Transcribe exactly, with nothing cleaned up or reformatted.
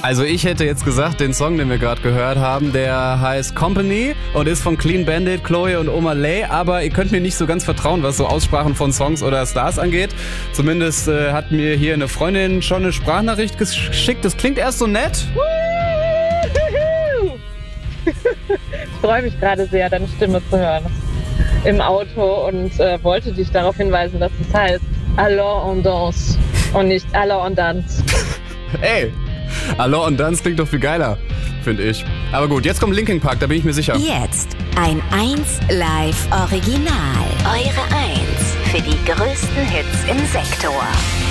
Also ich hätte jetzt gesagt, den Song, den wir gerade gehört haben, der heißt Company und ist von Clean Bandit, Chloe und Omar Lay. Aber ihr könnt mir nicht so ganz vertrauen, was so Aussprachen von Songs oder Stars angeht. Zumindest äh, hat mir hier eine Freundin schon eine Sprachnachricht geschickt. Das klingt erst so nett. Ich freue mich gerade sehr, deine Stimme zu hören im Auto und äh, wollte dich darauf hinweisen, dass es heißt Alors on danse und nicht Alors on dance. Ey, Alors on dance klingt doch viel geiler, finde ich. Aber gut, jetzt kommt Linkin Park, da bin ich mir sicher. Jetzt ein eins Live Original. Eure eins für die größten Hits im Sektor.